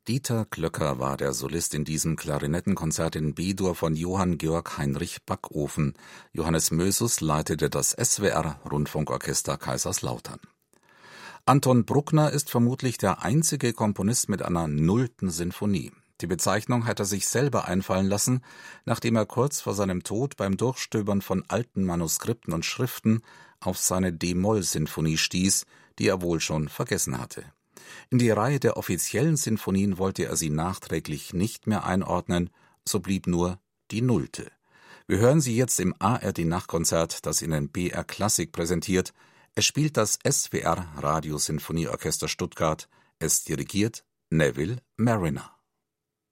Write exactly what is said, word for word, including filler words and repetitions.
Dieter Glöcker war der Solist in diesem Klarinettenkonzert in B-Dur von Johann Georg Heinrich Backofen. Johannes Mösus leitete das S W R-Rundfunkorchester Kaiserslautern. Anton Bruckner ist vermutlich der einzige Komponist mit einer nullten Sinfonie. Die Bezeichnung hat er sich selber einfallen lassen, nachdem er kurz vor seinem Tod beim Durchstöbern von alten Manuskripten und Schriften auf seine D-Moll-Sinfonie stieß, die er wohl schon vergessen hatte. In die Reihe der offiziellen Sinfonien wollte er sie nachträglich nicht mehr einordnen, so blieb nur die Nullte. Wir hören sie jetzt im A R D-Nachtkonzert, das Ihnen B R Klassik präsentiert. Es spielt das S W R Radiosinfonieorchester Stuttgart. Es dirigiert Neville Marriner.